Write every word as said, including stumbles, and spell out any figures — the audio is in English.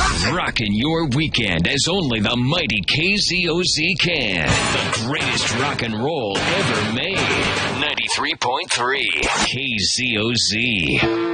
Rocking your weekend as only the mighty K Z O Z can. The greatest rock and roll ever made. ninety-three point three K Z O Z.